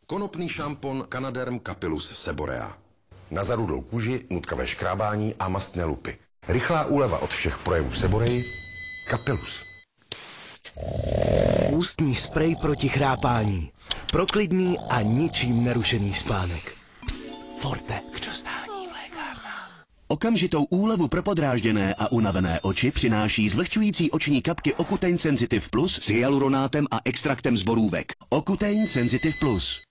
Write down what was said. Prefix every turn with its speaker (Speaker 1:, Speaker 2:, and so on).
Speaker 1: Konopný šampon Canaderm Capillus Seborea. Na zarudlou kůži, nutkavé škrábání a mastné lupy. Rychlá úleva od všech projevů Seboreji. Capillus.
Speaker 2: Psst. Ústní sprej proti chrápání. Pro klidný a ničím nerušený spánek. Psst. Forte. K dostání v lékárnách.
Speaker 3: Okamžitou úlevu pro podrážděné a unavené oči přináší zvlhčující oční kapky Ocutein Sensitive Plus s hyaluronátem a extraktem z borůvek. Ocutein Sensitive Plus.